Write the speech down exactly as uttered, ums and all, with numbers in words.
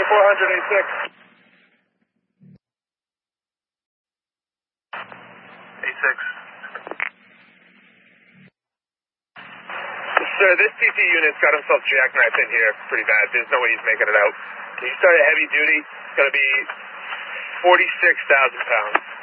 four hundred, A six. A six. Sir, this T T unit's got himself jackknifed in here pretty bad. There's no way he's making it out. He started heavy duty. It's going to be forty-six thousand pounds.